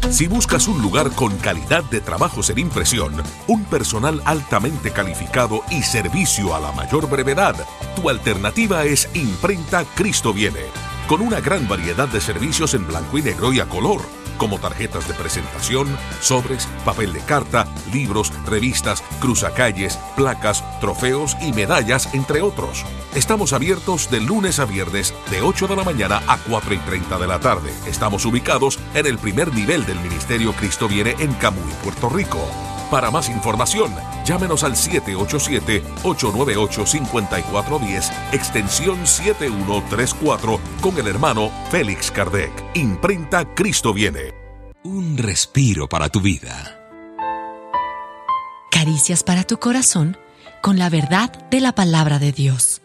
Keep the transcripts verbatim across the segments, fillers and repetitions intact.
Si buscas un lugar con calidad de trabajos en impresión, un personal altamente calificado y servicio a la mayor brevedad, tu alternativa es Imprenta Cristo Viene, con una gran variedad de servicios en blanco y negro y a color, como tarjetas de presentación, sobres, papel de carta, libros, revistas, cruzacalles, placas, trofeos y medallas, entre otros. Estamos abiertos de lunes a viernes de ocho de la mañana a cuatro y treinta de la tarde. Estamos ubicados en el primer nivel del Ministerio Cristo Viene en Camuy, Puerto Rico. Para más información, llámenos al siete ocho siete, ocho nueve ocho, cinco cuatro uno cero, extensión siete uno tres cuatro, con el hermano Félix Kardec. Imprenta Cristo Viene. Un respiro para tu vida. Caricias para tu corazón con la verdad de la palabra de Dios.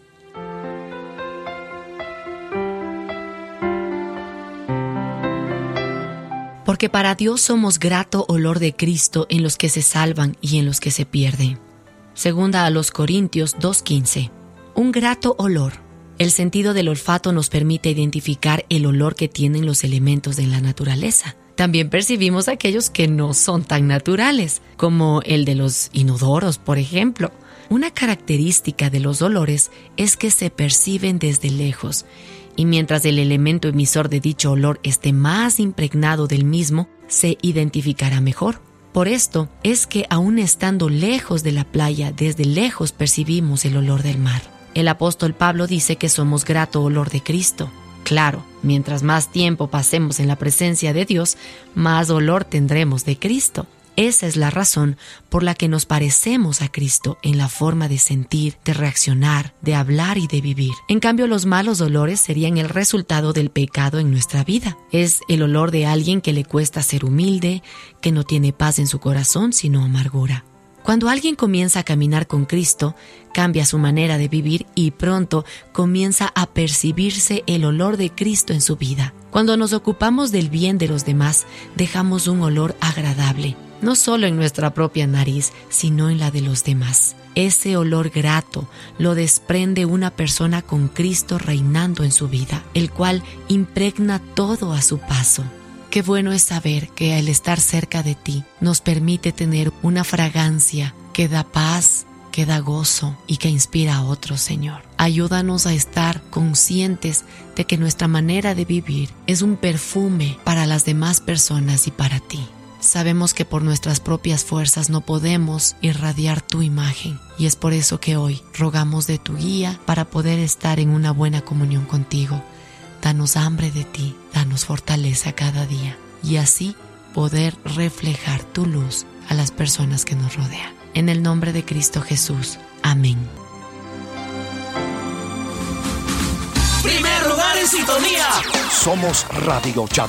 Porque para Dios somos grato olor de Cristo en los que se salvan y en los que se pierden. Segunda a los Corintios dos quince. Un grato olor. El sentido del olfato nos permite identificar el olor que tienen los elementos de la naturaleza. También percibimos aquellos que no son tan naturales, como el de los inodoros, por ejemplo. Una característica de los olores es que se perciben desde lejos, y mientras el elemento emisor de dicho olor esté más impregnado del mismo, se identificará mejor. Por esto es que aún estando lejos de la playa, desde lejos percibimos el olor del mar. El apóstol Pablo dice que somos grato olor de Cristo. Claro, mientras más tiempo pasemos en la presencia de Dios, más olor tendremos de Cristo. Esa es la razón por la que nos parecemos a Cristo en la forma de sentir, de reaccionar, de hablar y de vivir. En cambio, los malos olores serían el resultado del pecado en nuestra vida. Es el olor de alguien que le cuesta ser humilde, que no tiene paz en su corazón, sino amargura. Cuando alguien comienza a caminar con Cristo, cambia su manera de vivir y pronto comienza a percibirse el olor de Cristo en su vida. Cuando nos ocupamos del bien de los demás, dejamos un olor agradable, no solo en nuestra propia nariz, sino en la de los demás. Ese olor grato lo desprende una persona con Cristo reinando en su vida, el cual impregna todo a su paso. Qué bueno es saber que al estar cerca de ti nos permite tener una fragancia que da paz, que da gozo y que inspira a otros, Señor. Ayúdanos a estar conscientes de que nuestra manera de vivir es un perfume para las demás personas y para ti. Sabemos que por nuestras propias fuerzas no podemos irradiar tu imagen y es por eso que hoy rogamos de tu guía para poder estar en una buena comunión contigo. Danos hambre de ti, danos fortaleza cada día y así poder reflejar tu luz a las personas que nos rodean. En el nombre de Cristo Jesús. Amén. Primer lugar en sintonía. Somos Radio Charo.